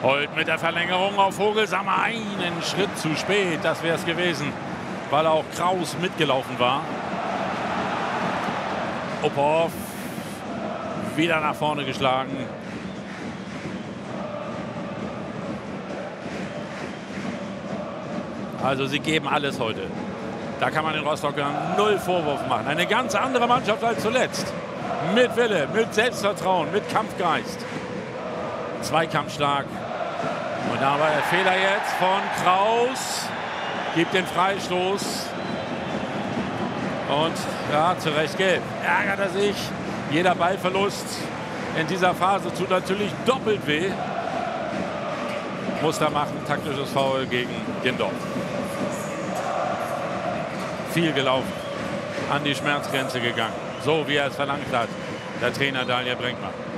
Holt mit der Verlängerung auf Vogelsammer einen Schritt zu spät. Das wäre es gewesen, weil auch Kraus mitgelaufen war. Opperhoff wieder nach vorne geschlagen. Also sie geben alles heute. Da kann man den Rostockern null Vorwurf machen. Eine ganz andere Mannschaft als zuletzt. Mit Wille, mit Selbstvertrauen, mit Kampfgeist. Zweikampfstark. Und da war der Fehler jetzt von Kraus. Gibt den Freistoß. Und ja, zu Recht gelb. Ärgert er sich. Jeder Ballverlust in dieser Phase tut natürlich doppelt weh. Muster machen, taktisches Foul gegen Gindorf. Viel gelaufen, an die Schmerzgrenze gegangen. So wie er es verlangt hat, der Trainer Daniel Brinkmann.